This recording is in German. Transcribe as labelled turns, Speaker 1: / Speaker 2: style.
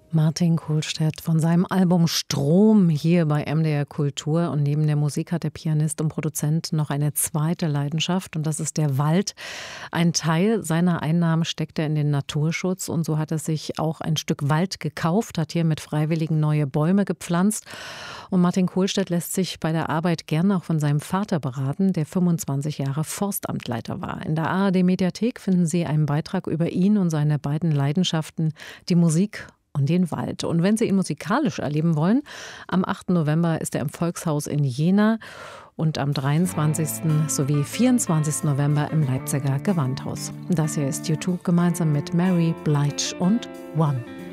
Speaker 1: Martin Kohlstedt von seinem Album Strom hier bei MDR Kultur. Und neben der Musik hat der Pianist und Produzent noch eine zweite Leidenschaft, und das ist der Wald. Ein Teil seiner Einnahmen steckt er in den Naturschutz, und so hat er sich auch ein Stück Wald gekauft, hat hier mit Freiwilligen neue Bäume gepflanzt. Und Martin Kohlstedt lässt sich bei der Arbeit gerne auch von seinem Vater beraten, der 25 Jahre Forstamtleiter war. In der ARD-Mediathek finden Sie einen Beitrag über ihn und seine beiden Leidenschaften, die Musik und den Wald. Und wenn Sie ihn musikalisch erleben wollen, am 8. November ist er im Volkshaus in Jena und am 23. sowie 24. November im Leipziger Gewandhaus. Das hier ist U2 gemeinsam mit Mary Blige und One.